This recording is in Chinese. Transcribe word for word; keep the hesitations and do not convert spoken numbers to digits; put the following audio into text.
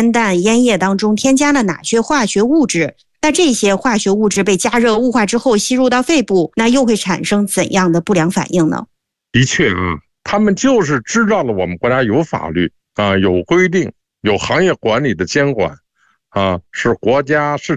烟弹、烟叶当中添加了哪些化学物质？那这些化学物质被加热雾化之后吸入到肺部，那又会产生怎样的不良反应呢？ 的确啊，他们就是知道了我们国家有法律啊，有规定，有行业管理的监管啊，是国家是